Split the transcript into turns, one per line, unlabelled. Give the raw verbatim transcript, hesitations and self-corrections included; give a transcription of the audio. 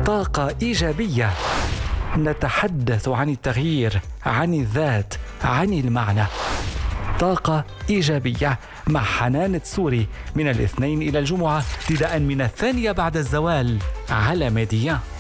طاقة إيجابية. نتحدث عن التغيير، عن الذات، عن المعنى. طاقة إيجابية مع حنان تسوري من الاثنين إلى الجمعة ابتداء من الثانية بعد الزوال على ميديا.